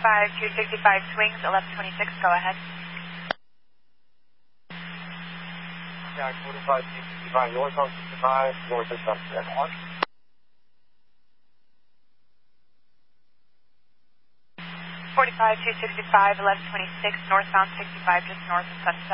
265 swings, 1126, go ahead. Yeah, 45 north on 65, north of Sunset. 45 265, 1126, northbound 65, just north of Sunset.